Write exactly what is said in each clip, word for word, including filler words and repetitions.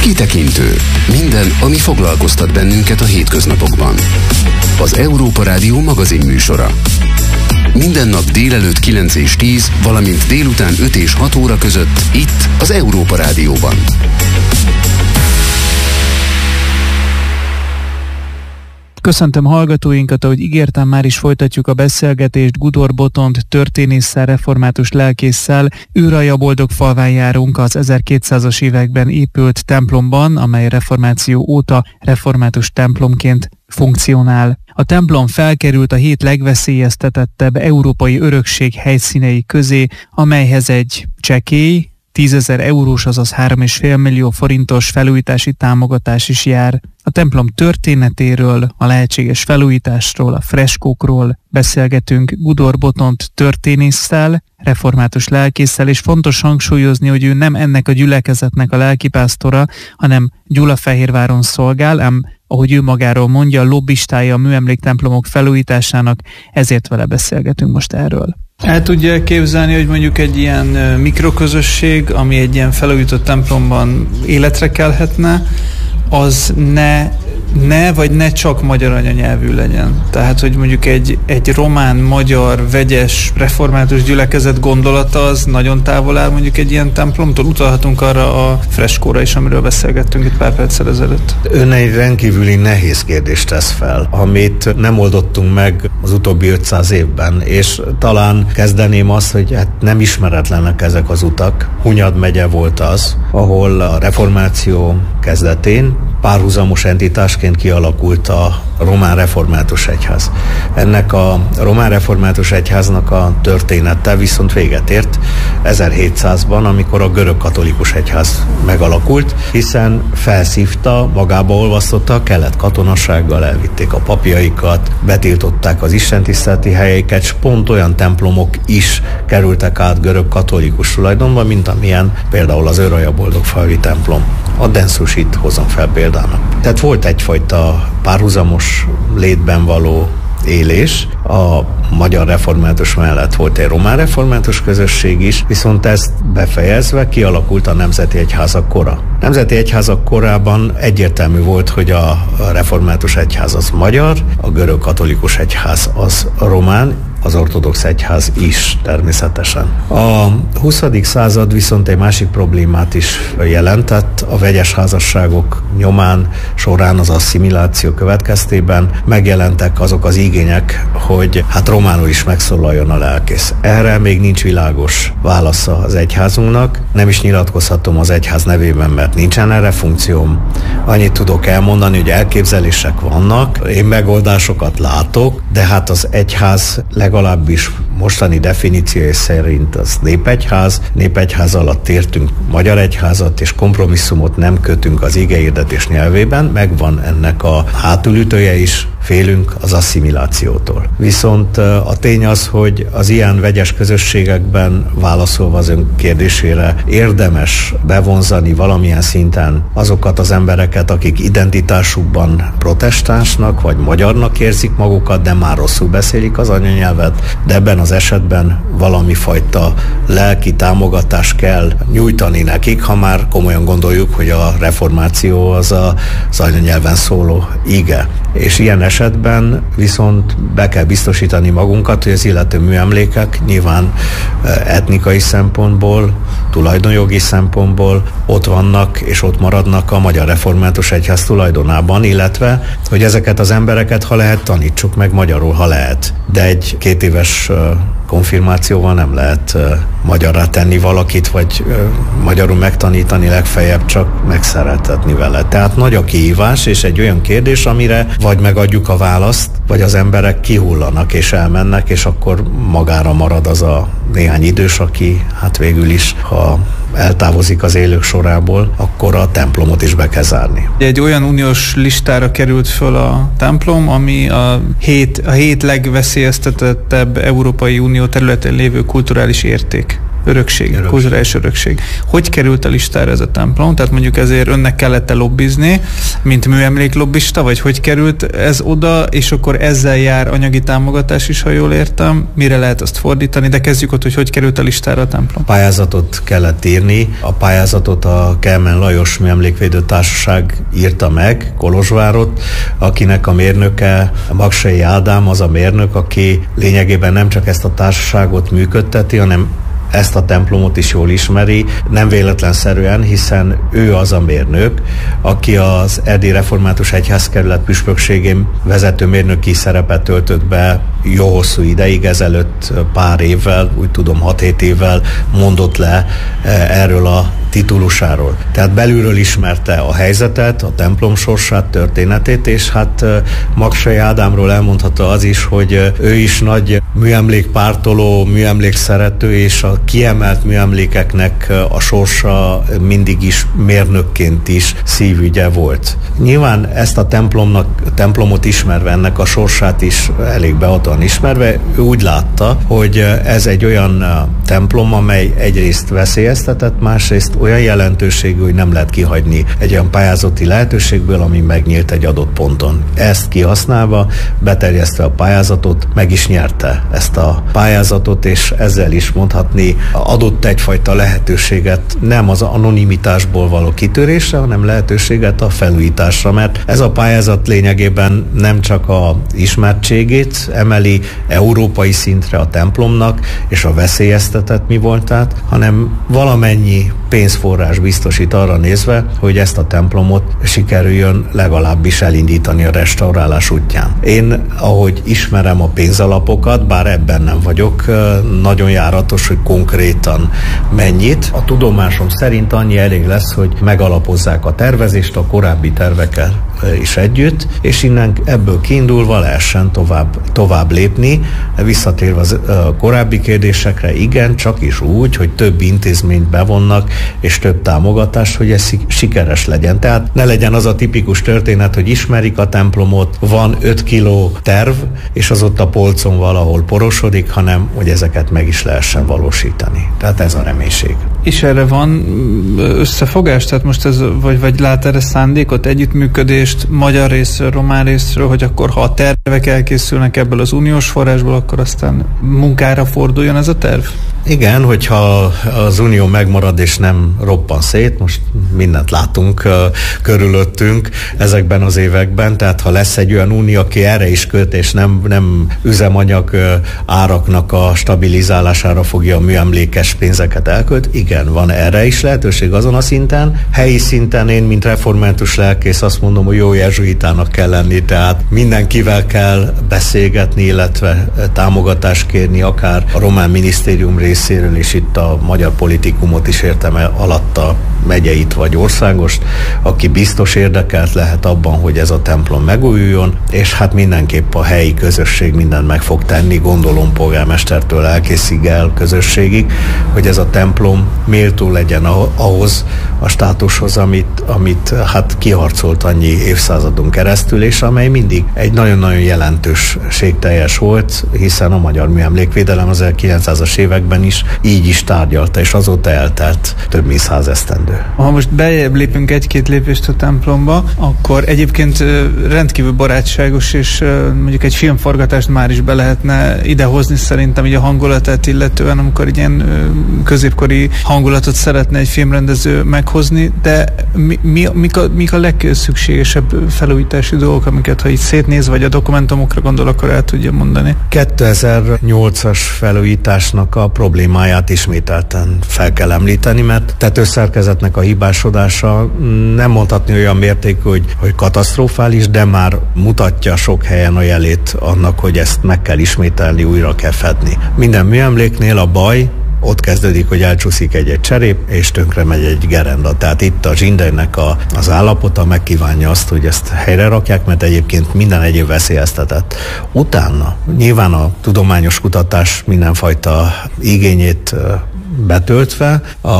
Kitekintő. Minden, ami foglalkoztat bennünket a hétköznapokban. Az Európa Rádió magazin műsora. Minden nap délelőtt kilenc és tíz, valamint délután öt és hat óra között itt az Európa Rádióban. Köszöntöm hallgatóinkat, ahogy ígértem, már is folytatjuk a beszélgetést Gudor Botond történésszel, református lelkésszel. Űralja Boldogfalván járunk az ezerkétszázas években épült templomban, amely reformáció óta református templomként funkcionál. A templom felkerült a hét legveszélyeztetettebb európai örökség helyszínei közé, amelyhez egy csekély, tízezer eurós, azaz három és fél millió forintos felújítási támogatás is jár. A templom történetéről, a lehetséges felújításról, a freskókról beszélgetünk Gudor Botond történésszel, református lelkésszel, és fontos hangsúlyozni, hogy ő nem ennek a gyülekezetnek a lelkipásztora, hanem Gyulafehérváron szolgál, ám ahogy ő magáról mondja, a lobbistája a műemléktemplomok felújításának, ezért vele beszélgetünk most erről. El tudja képzelni, hogy mondjuk egy ilyen mikroközösség, ami egy ilyen felújított templomban életre kelhetne, az ne, ne vagy ne csak magyar anyanyelvű legyen. Tehát, hogy mondjuk egy, egy román, magyar, vegyes, református gyülekezet gondolata az nagyon távol áll mondjuk egy ilyen templomtól. Utalhatunk arra a freskóra is, amiről beszélgettünk itt pár perccel ezelőtt. Ön egy rendkívüli nehéz kérdést tesz fel, amit nem oldottunk meg az utóbbi ötszáz évben, és talán kezdeném azt, hogy hát nem ismeretlenek ezek az utak. Hunyad megye volt az, ahol a reformáció kezdetén párhuzamos entitásként kialakult a román református egyház. Ennek a román református egyháznak a története viszont véget ért ezerhétszázban, amikor a görög katolikus egyház megalakult, hiszen felszívta, magába olvasztotta a kelet katonassággal, elvitték a papjaikat, betiltották az istentiszteleti helyeiket, és pont olyan templomok is kerültek át görög katolikus tulajdonba, mint amilyen például az Űralja Boldogfalvi templom. A Denszusit hozom fel példának. Tehát volt egyfajta párhuzamos létben való élés. A magyar református mellett volt egy román református közösség is, viszont ezt befejezve kialakult a nemzeti egyházak kora. Nemzeti egyházak korában egyértelmű volt, hogy a református egyház az magyar, a görög katolikus egyház az román, az ortodox egyház is természetesen. A huszadik század viszont egy másik problémát is jelentett. A vegyes házasságok nyomán során az asszimiláció következtében megjelentek azok az igények, hogy hát románul is megszólaljon a lelkész. Erre még nincs világos válasza az egyházunknak. Nem is nyilatkozhatom az egyház nevében, mert nincsen erre funkcióm. Annyit tudok elmondani, hogy elképzelések vannak, én megoldásokat látok, de hát az egyház legalábbis mostani definíciója szerint az népegyház. Népegyház alatt értünk magyar egyházat, és kompromisszumot nem kötünk az igehirdetés nyelvében, megvan ennek a hátulütője is, félünk az asszimilációtól. Viszont a tény az, hogy az ilyen vegyes közösségekben, válaszolva az ön kérdésére, érdemes bevonzani valamilyen szinten azokat az embereket, akik identitásukban protestánsnak vagy magyarnak érzik magukat, de már rosszul beszélik az anyanyelvet, de ebben az esetben valami fajta lelki támogatást kell nyújtani nekik, ha már komolyan gondoljuk, hogy a reformáció az a, az anyanyelven szóló ige. És ilyen esetben viszont be kell biztosítani magunkat, hogy az illető műemlékek nyilván etnikai szempontból, tulajdonjogi szempontból ott vannak és ott maradnak a Magyar Református Egyház tulajdonában, illetve, hogy ezeket az embereket, ha lehet, tanítsuk meg magyarul, ha lehet. De egy két éves konfirmációval nem lehet uh, magyarrá tenni valakit, vagy uh, magyarul megtanítani, legfeljebb csak megszeretetni vele. Tehát nagy a kihívás, és egy olyan kérdés, amire vagy megadjuk a választ, vagy az emberek kihullanak és elmennek, és akkor magára marad az a néhány idős, aki hát végül is, ha eltávozik az élők sorából, akkor a templomot is be kell zárni. Egy olyan uniós listára került föl a templom, ami a hét, a hét legveszélyeztetettebb Európai Unió területén lévő kulturális érték. örökség, örökség. kulturális örökség. Hogy került a listára ez a templom? Tehát mondjuk ezért önnek kellett-e lobbizni, mint műemlék lobbista, vagy hogy került ez oda, és akkor ezzel jár anyagi támogatás is, ha jól értem. Mire lehet azt fordítani? De kezdjük ott, hogy hogy került a listára a templom. Pályázatot kellett írni. A pályázatot a Kelemen Lajos Műemlékvédő Társaság írta meg, Kolozsvárot, akinek a mérnöke Magsai Ádám, az a mérnök, aki lényegében nem csak ezt a társaságot működteti, hanem ezt a templomot is jól ismeri, nem véletlenszerűen, hiszen ő az a mérnök, aki az Erdély Református Egyházkerület püspökségén vezető mérnöki szerepet töltött be jó hosszú ideig, ezelőtt pár évvel, úgy tudom hat-hét évvel mondott le erről a titulusáról. Tehát belülről ismerte a helyzetet, a templom sorsát, történetét, és hát Magsai Ádámról elmondható az is, hogy ő is nagy műemlékpártoló, műemlékszerető, és a kiemelt műemlékeknek a sorsa mindig is mérnökként is szívügye volt. Nyilván ezt a templomnak, templomot ismerve, ennek a sorsát is elég behatóan ismerve, ő úgy látta, hogy ez egy olyan templom, amely egyrészt veszélyeztetett, másrészt olyan jelentőségű, hogy nem lehet kihagyni egy olyan pályázati lehetőségből, ami megnyílt egy adott ponton. Ezt kihasználva, beterjesztve a pályázatot, meg is nyerte ezt a pályázatot, és ezzel is mondhatni adott egyfajta lehetőséget nem az anonimitásból való kitörésre, hanem lehetőséget a felújításra, mert ez a pályázat lényegében nem csak a ismertségét emeli európai szintre a templomnak, és a veszélyeztetett mi voltát, hanem valamennyi pénzforrás biztosít arra nézve, hogy ezt a templomot sikerüljön legalábbis elindítani a restaurálás útján. Én, ahogy ismerem a pénzalapokat, bár ebben nem vagyok nagyon járatos, hogy konkrétan mennyit, a tudomásom szerint annyi elég lesz, hogy megalapozzák a tervezést, a korábbi tervekkel is együtt, és innen ebből kiindulva lehessen tovább, tovább lépni. Visszatérve az a korábbi kérdésekre, igen, csak is úgy, hogy több intézményt bevonnak, és több támogatást, hogy ez sikeres legyen. Tehát ne legyen az a tipikus történet, hogy ismerik a templomot, van öt kiló terv, és az ott a polcon valahol porosodik, hanem hogy ezeket meg is lehessen valósítani. Tehát ez a reménység. És erre van összefogás? Tehát most ez, vagy, vagy lát erre szándékot, együttműködést magyar részről, román részről, hogy akkor ha a tervek elkészülnek ebből az uniós forrásból, akkor aztán munkára forduljon ez a terv? Igen, hogyha az unió megmarad és nem roppan szét, most mindent látunk uh, körülöttünk ezekben az években, tehát ha lesz egy olyan unió, aki erre is köt, és nem, nem üzemanyag uh, áraknak a stabilizálására fogja a műemlékes pénzeket elkölt, igen, van erre is lehetőség azon a szinten. Helyi szinten én, mint református lelkész azt mondom, hogy jó jezsuitának kell lenni, tehát mindenkivel kell beszélgetni, illetve támogatást kérni, akár a román minisztérium részéről, és itt a magyar politikumot is értem el alatta, megyeit vagy országost, aki biztos érdekelt lehet abban, hogy ez a templom megújuljon, és hát mindenképp a helyi közösség mindent meg fog tenni, gondolom polgármestertől elkészig el közösségig, hogy ez a templom méltó legyen ahhoz a státushoz, amit, amit hát kiharcolt annyi évszázadon keresztül, és amely mindig egy nagyon-nagyon jelentőségteljes volt, hiszen a magyar műemlékvédelem az ezerkilencszázas években is így is tárgyalta, és azóta eltelt több mint száz esztendő. Ha most bejebb lépünk egy-két lépést a templomba, akkor egyébként rendkívül barátságos, és mondjuk egy filmforgatást már is be lehetne idehozni szerintem így a hangulatát illetően, amikor egy ilyen középkori hangulatot szeretne egy filmrendező meghozni, de mi, mi, mik, a, mik a legszükségesebb felújítási dolgok, amiket ha így szétnéz, vagy a dokumentumokra gondol, akkor el tudja mondani? kétezer-nyolcas felújításnak a problémáját ismételten fel kell említeni, mert tetőszerkezetnek a hibásodása nem mondhatni olyan mértékű, hogy, hogy katasztrofális, de már mutatja sok helyen a jelét annak, hogy ezt meg kell ismételni, újra kell fedni. Minden műemléknél a baj ott kezdődik, hogy elcsúszik egy-egy cserép, és tönkre megy egy gerenda. Tehát itt a zsindelynek a, az állapota megkívánja azt, hogy ezt helyre rakják, mert egyébként minden egyéb veszélyeztetett. Utána nyilván a tudományos kutatás mindenfajta igényét betöltve, a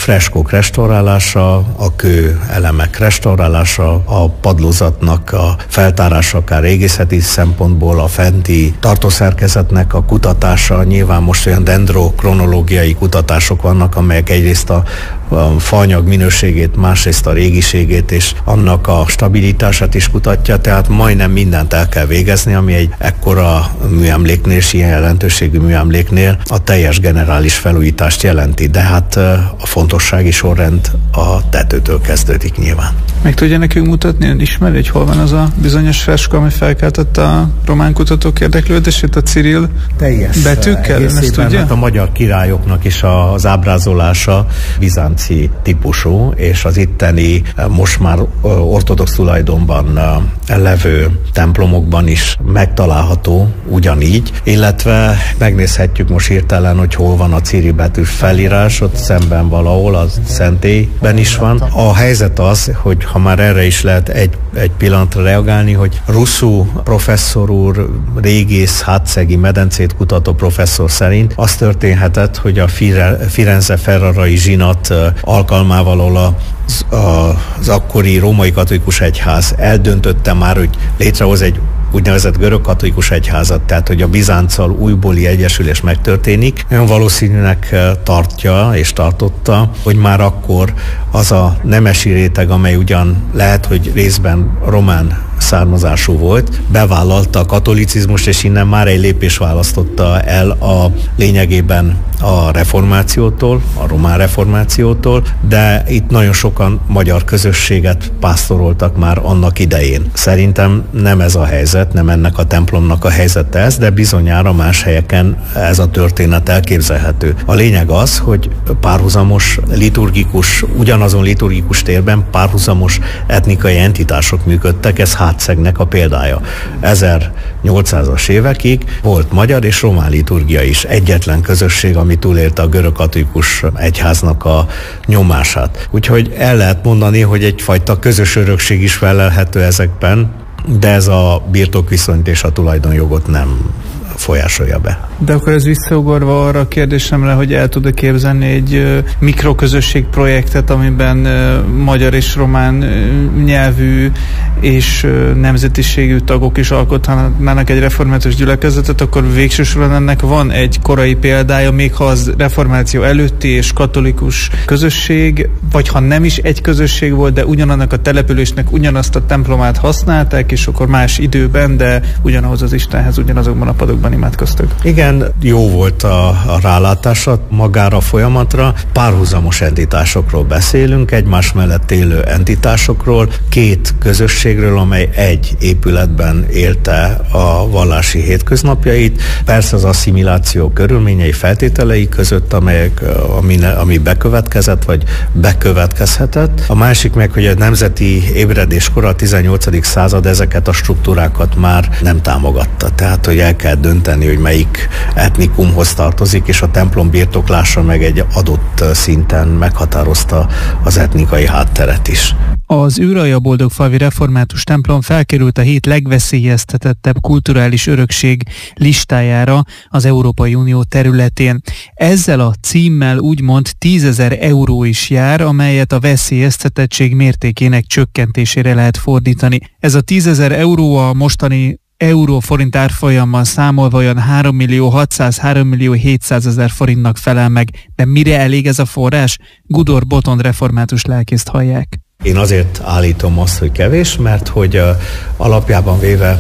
freskók restaurálása, a kő elemek restaurálása, a padlózatnak a feltárása, akár régészeti szempontból, a fenti tartószerkezetnek a kutatása. Nyilván most olyan dendrokronológiai kutatások vannak, amelyek egyrészt a a faanyag minőségét, másrészt a régiségét és annak a stabilitását is kutatja, tehát majdnem mindent el kell végezni, ami egy ekkora műemléknél és ilyen jelentőségű műemléknél a teljes generális felújítást jelenti, de hát a fontossági sorrend a tetőtől kezdődik nyilván. Meg tudja nekünk mutatni, ön ismeri, hogy hol van az a bizonyos freskó, ami felkeltette a román kutatók érdeklődését, a Cirill teljes betűkkel? Ezt tudja? Hát a magyar királyoknak is az ábrázolása bizánci típusú, és az itteni most már ortodox tulajdonban levő templomokban is megtalálható ugyanígy, illetve megnézhetjük most hirtelen, hogy hol van a Cirill betű felírás, ott szemben valahol, az szentélyben is van. A helyzet az, hogy ha már erre is lehet egy, egy pillanatra reagálni, hogy Russzú professzor úr, régész, hátszegi medencét kutató professzor szerint az történhetett, hogy a Firenze ferrarai zsinat alkalmával, ahol az, az akkori római katolikus egyház eldöntötte már, hogy létrehoz egy úgynevezett görög katolikus egyházat, tehát hogy a Bizánccal újbóli egyesülés megtörténik. Olyan valószínűnek tartja és tartotta, hogy már akkor az a nemesi réteg, amely ugyan lehet, hogy részben román származású volt, bevállalta a katolicizmust, és innen már egy lépés választotta el a lényegében a reformációtól, a román reformációtól, de itt nagyon sokan magyar közösséget pásztoroltak már annak idején. Szerintem nem ez a helyzet, nem ennek a templomnak a helyzete ez, de bizonyára más helyeken ez a történet elképzelhető. A lényeg az, hogy párhuzamos liturgikus, ugyanazon liturgikus térben párhuzamos etnikai entitások működtek, ez Hátszegnek a példája. ezernyolcszázas évekig volt magyar és román liturgia is. Egyetlen közösség, ami túlélte a görög katolikus egyháznak a nyomását. Úgyhogy el lehet mondani, hogy egyfajta közös örökség is felelhető ezekben, de ez a birtokviszonyt és a tulajdonjogot nem folyásolja be. De akkor ez visszaugorva arra a kérdésemre, hogy el tud-e képzelni egy uh, mikroközösség projektet, amiben uh, magyar és román uh, nyelvű és uh, nemzetiségű tagok is alkotnának egy református gyülekezetet, akkor végső soron ennek van egy korai példája, még ha az reformáció előtti és katolikus közösség, vagy ha nem is egy közösség volt, de ugyanannak a településnek ugyanazt a templomát használták, és akkor más időben, de ugyanahoz az Istenhez, ugyanazokban a padokban imádkoztak. Igen, jó volt a, a rálátása magára a folyamatra. Párhuzamos entitásokról beszélünk, egymás mellett élő entitásokról, két közösségről, amely egy épületben élte a vallási hétköznapjait. Persze az asszimiláció körülményei, feltételei között, amelyek, ami, ami bekövetkezett, vagy bekövetkezhetett. A másik meg, hogy a nemzeti ébredéskor, a tizennyolcadik század ezeket a struktúrákat már nem támogatta. Tehát, hogy el kell dönteni, hogy melyik etnikumhoz tartozik, és a templom birtoklása meg egy adott szinten meghatározta az etnikai hátteret is. Az Űralja-Boldogfalvi Református templom felkerült a hét legveszélyeztetettebb kulturális örökség listájára az Európai Unió területén. Ezzel a címmel úgymond tízezer euró is jár, amelyet a veszélyeztetettség mértékének csökkentésére lehet fordítani. Ez a tízezer euró a mostani euró-forint árfolyammal számolva olyan három millió hatszáz - három millió hétszázezer forintnak felel meg. De mire elég ez a forrás? Gudor Botond református lelkészt hallják. Én azért állítom azt, hogy kevés, mert hogy uh, alapjában véve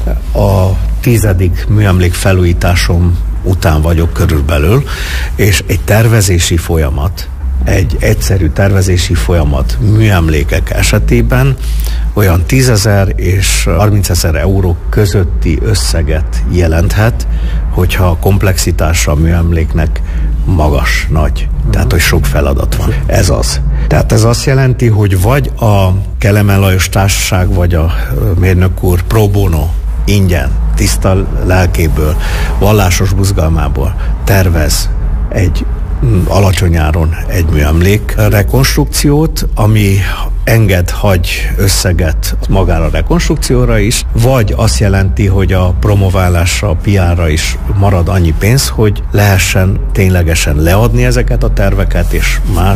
a tizedik műemlék felújításom után vagyok körülbelül, és egy tervezési folyamat, egy egyszerű tervezési folyamat műemlékek esetében olyan tízezer és harmincezer euró közötti összeget jelenthet, hogyha a komplexitása a műemléknek magas, nagy. Tehát, hogy sok feladat van. Ez az. Tehát ez azt jelenti, hogy vagy a Kelemen Lajos Társaság, vagy a mérnök úr pro bono ingyen, tiszta lelkéből, vallásos buzgalmából tervez egy alacsony áron egy műemlék rekonstrukciót, ami enged, hagy összeget magára a rekonstrukcióra is, vagy azt jelenti, hogy a promoválásra, a pé erre is marad annyi pénz, hogy lehessen ténylegesen leadni ezeket a terveket, és más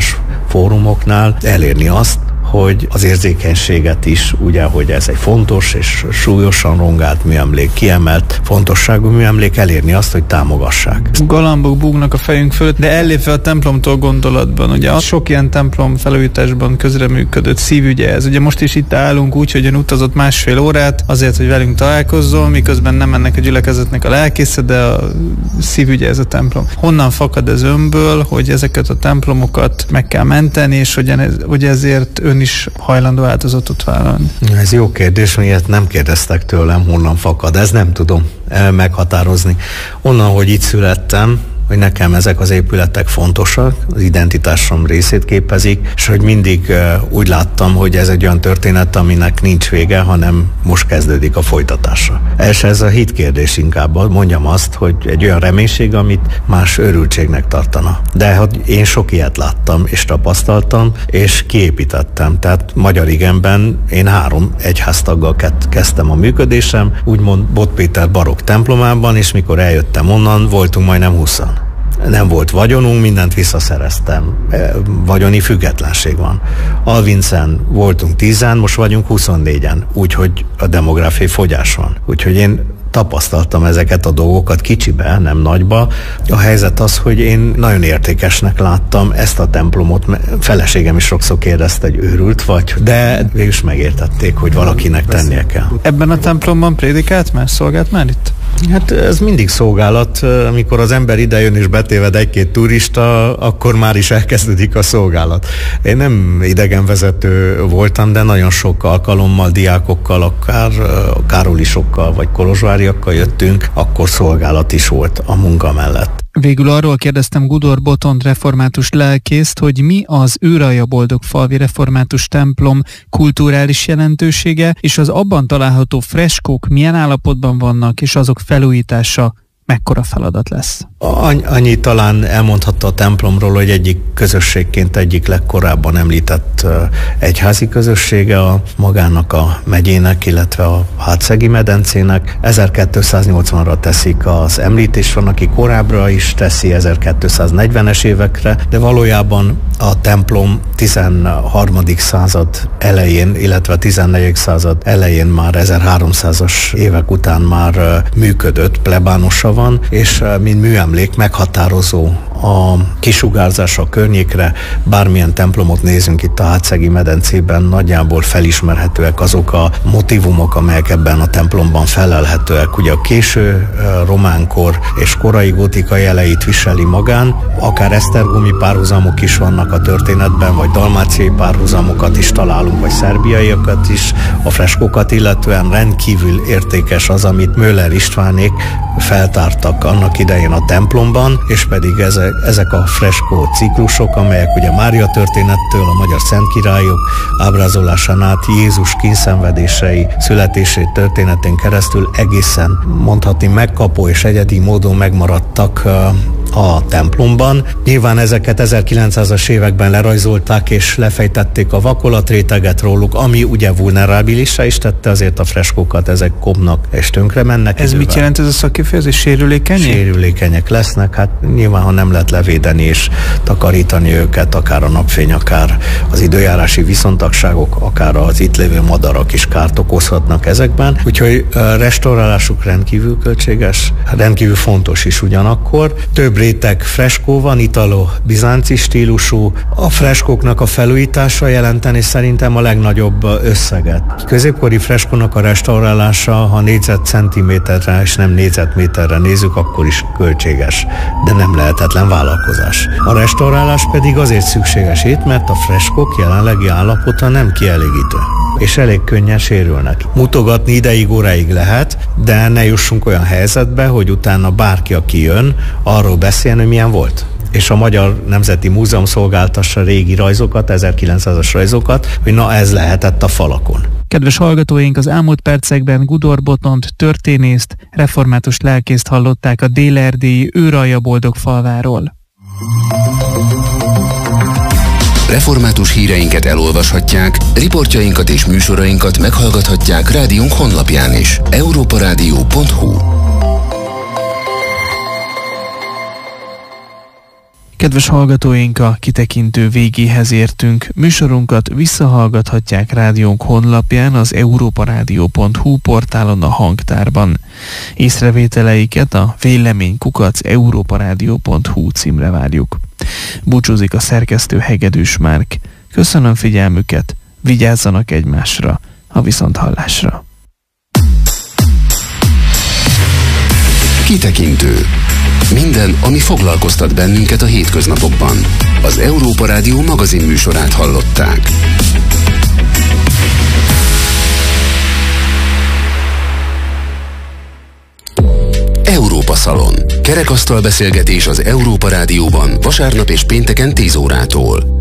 fórumoknál elérni azt, hogy az érzékenységet is, ugye, hogy ez egy fontos és súlyosan rongált műemlék, kiemelt fontosságú műemlék, elérni azt, hogy támogassák. Galambok búgnak a fejünk fölött, de ellépve a templomtól gondolatban, ugye sok ilyen templom felújításban közreműködött szívügye ez. Ugye most is itt állunk úgy, hogy ön utazott másfél órát azért, hogy velünk találkozzon, miközben nem ennek a gyülekezetnek a lelkésze, de a szívügye ez a templom. Honnan fakad ez önből, hogy ezeket a templomokat meg kell menteni, és hogy, ez, hogy ezért ön is hajlandó áldozatot vállalni? Ez jó kérdés, miért nem kérdeztek tőlem, honnan fakad. Ez nem tudom meghatározni. Onnan, hogy itt születtem, hogy nekem ezek az épületek fontosak, az identitásom részét képezik, és hogy mindig uh, úgy láttam, hogy ez egy olyan történet, aminek nincs vége, hanem most kezdődik a folytatása. És ez a hitkérdés inkább, mondjam azt, hogy egy olyan reménység, amit más őrültségnek tartana. De hogy én sok ilyet láttam, és tapasztaltam, és kiépítettem. Tehát Magyar Igenben én három egyháztaggal kezdtem a működésem, úgymond Bot Péter barokk templomában, és mikor eljöttem onnan, voltunk majdnem húszan. Nem volt vagyonunk, mindent visszaszereztem. Vagyoni függetlenség van. Alvincen voltunk tízen, most vagyunk huszonnégyen, úgyhogy a demográfiai fogyás van. Úgyhogy én tapasztaltam ezeket a dolgokat kicsibe, nem nagyba. A helyzet az, hogy én nagyon értékesnek láttam ezt a templomot. Feleségem is sokszor kérdezte, hogy őrült vagy, de végül is megértették, hogy valakinek tennie kell. Ebben a templomban prédikált már, szolgált már itt? Hát ez mindig szolgálat, amikor az ember idejön és betéved egy-két turista, akkor már is elkezdődik a szolgálat. Én nem idegenvezető voltam, de nagyon sok alkalommal, diákokkal, akár károlisokkal vagy kolozsváriakkal jöttünk, akkor szolgálat is volt a munka mellett. Végül arról kérdeztem Gudor Botond református lelkészt, hogy mi az Őraljaboldogfalvi református templom kulturális jelentősége, és az abban található freskók milyen állapotban vannak, és azok felújítása mekkora feladat lesz. Annyi talán elmondhatta a templomról, hogy egyik közösségként egyik legkorábban említett egyházi közössége a magának a megyének, illetve a Hátszegi medencének. ezerkétszáznyolcvanra teszik az említés, van, aki korábbra is teszi, ezerkétszáznegyvenes évekre, de valójában a templom tizenharmadik század elején, illetve tizennegyedik század elején már ezerháromszázas évek után már működött, plebánosa van, és mint műemlék meghatározó a kisugárzása a környékre. Bármilyen templomot nézünk itt a Hátszegi medencében, nagyjából felismerhetőek azok a motivumok, amelyek ebben a templomban felelhetőek. Ugye a késő románkor és korai gótika jeleit viseli magán, akár esztergomi párhuzamok is vannak a történetben, vagy dalmáciai párhuzamokat is találunk, vagy szerbiaiakat is. A freskókat illetően rendkívül értékes az, amit Möller Istvánék feltártak annak idején a templomban, és pedig ezek, ezek a freskó ciklusok, amelyek ugye Mária történettől a magyar szentkirályok ábrázolásán át Jézus kínszenvedései, születését történetén keresztül egészen mondhatni megkapó és egyedi módon megmaradtak a templomban. Nyilván ezeket ezerkilencszázas években lerajzolták és lefejtették a vakolatréteget róluk, ami ugye vulnerabilissá is tette, azért a freskókat, ezek komnak és tönkre mennek. Ez idővel. mit jelent ez a szakkifejezés? Sérülékenyek? Sérülékenyek lesznek, hát nyilván, ha nem lehet levédeni és takarítani őket, akár a napfény, akár az időjárási viszontagságok, akár az itt lévő madarak is kárt okozhatnak ezekben. Úgyhogy a restaurálásuk rendkívül költséges, rendkívül fontos is ugyanakkor. Több réteg freskó van, italo-bizánci stílusú. A freskóknak a felújítása jelenteni szerintem a legnagyobb összeget. Középkori freskónak a restaurálása, ha négyzetcentiméterre és nem négyzetméterre nézzük, akkor is költséges, de nem lehetetlen vállalkozás. A restaurálás pedig azért szükséges itt, mert a freskók jelenlegi állapota nem kielégítő, és elég könnyen sérülnek. Mutogatni ideig, óráig lehet, de ne jussunk olyan helyzetbe, hogy utána bárki, aki jön, arról beszélni, hogy milyen volt. És a Magyar Nemzeti Múzeum szolgáltassa régi rajzokat, ezerkilencszázas rajzokat, hogy na ez lehetett a falakon. Kedves hallgatóink, az elmúlt percekben Gudor Botond történészt, református lelkészt hallották a dél-erdélyi Őraljaboldogfalváról. Református híreinket elolvashatják, riportjainkat és műsorainkat meghallgathatják rádiónk honlapján is. európarádió pont hu. Kedves hallgatóink, a kitekintő végéhez értünk. Műsorunkat visszahallgathatják rádiónk honlapján, az európarádió pont hu portálon, a hangtárban. Észrevételeiket a vélemény kukac európarádió pont hu címre várjuk. Búcsúzik a szerkesztő Hegedűs Márk. Köszönöm figyelmüket, vigyázzanak egymásra, a viszonthallásra. Kitekintő. Minden, ami foglalkoztat bennünket a hétköznapokban. Az Európa Rádió magazin műsorát hallották. Európa Szalon. Kerekasztal beszélgetés az Európa Rádióban vasárnap és pénteken tíz órától.